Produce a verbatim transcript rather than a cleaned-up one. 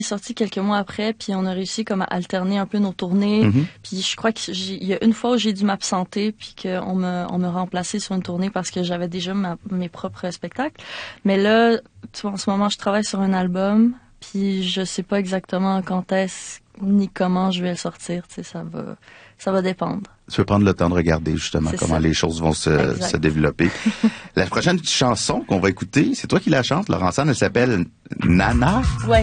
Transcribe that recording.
sorti quelques mois après, puis on a réussi comme à alterner un peu nos tournées. Mm-hmm. Puis je crois qu'il y a une fois où j'ai dû m'absenter, puis qu'on me, on me remplacé sur une tournée parce que j'avais déjà ma, mes propres spectacles. Mais là, tu vois, en ce moment, je travaille sur un album, puis je sais pas exactement quand est-ce ni comment je vais le sortir. Tu sais, ça va, ça va dépendre. Tu veux prendre le temps de regarder justement C'est comment ça. les choses vont se, se développer. La prochaine chanson qu'on va écouter, c'est toi qui la chantes, Laurence-Anne, elle s'appelle Nana. Ouais.